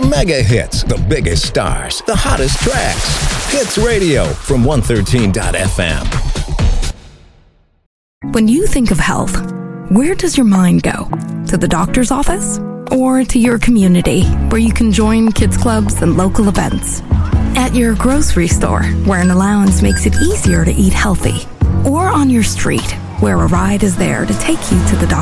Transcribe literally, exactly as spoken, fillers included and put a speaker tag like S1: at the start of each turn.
S1: The mega hits, the biggest stars, the hottest tracks. Hits Radio from one thirteen dot f m.
S2: When you think of health, where does your mind go? To the doctor's office? Or to your community, where you can join kids clubs and local events? At your grocery store, where an allowance makes it easier to eat healthy? Or on your street, where a ride is there to take you to the doctor?